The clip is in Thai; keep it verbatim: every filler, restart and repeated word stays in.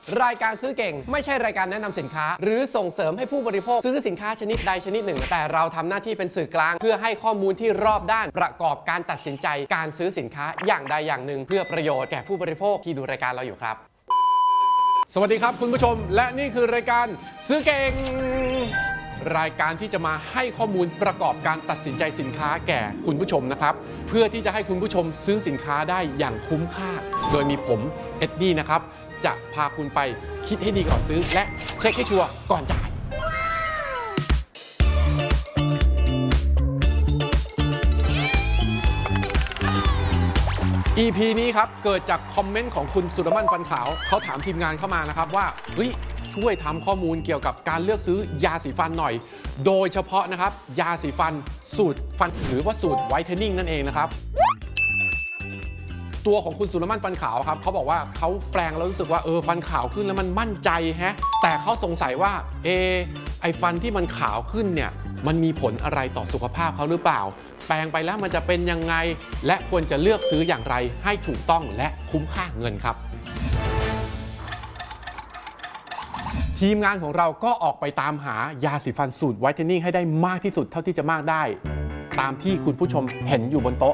รายการซื้อเก่งไม่ใช่รายการแนะนำสินค้าหรือส่งเสริมให้ผู้บริโภคซื้อสินค้าชนิดใดชนิดหนึ่งแต่เราทำหน้าที่เป็นสื่อกลางเพื่อให้ข้อมูลที่รอบด้านประกอบการตัดสินใจการซื้อสินค้าอย่างใดอย่างหนึ่งเพื่อประโยชน์แก่ผู้บริโภคที่ดูรายการเราอยู่ครับสวัสดีครับคุณผู้ชมและนี่คือรายการซื้อเก่งรายการที่จะมาให้ข้อมูลประกอบการตัดสินใจสินค้าแก่คุณผู้ชมนะครับเพื่อที่จะให้คุณผู้ชมซื้อสินค้าได้อย่างคุ้มค่าโดยมีผมเอ็ดดี้นะครับจะพาคุณไปคิดให้ดีก่อนซื้อและเช็คให้ชัวร์ก่อนจ่าย อี พี นี้ครับเกิดจากคอมเมนต์ของคุณสุรมั่นฟันขาวเขาถามทีมงานเข้ามานะครับว่าเฮ้ยช่วยทำข้อมูลเกี่ยวกับการเลือกซื้อยาสีฟันหน่อยโดยเฉพาะนะครับยาสีฟันสูตรฟันหรือว่าสูตรไวท์เทนนิ่งนั่นเองนะครับตัวของคุณสุรมั่นฟันขาวครับเขาบอกว่าเขาแปลงแล้วรู้สึกว่าเออฟันขาวขึ้นแล้วมันมั่นใจแฮะแต่เขาสงสัยว่าเอไอฟันที่มันขาวขึ้นเนี่ยมันมีผลอะไรต่อสุขภาพเขาหรือเปล่าแปลงไปแล้วมันจะเป็นยังไงและควรจะเลือกซื้ออย่างไรให้ถูกต้องและคุ้มค่าเงินครับทีมงานของเราก็ออกไปตามหายาสีฟันสูตรไวท์เทนนิ่งให้ได้มากที่สุดเท่าที่จะมากได้ตามที่คุณผู้ชมเห็นอยู่บนโต๊ะ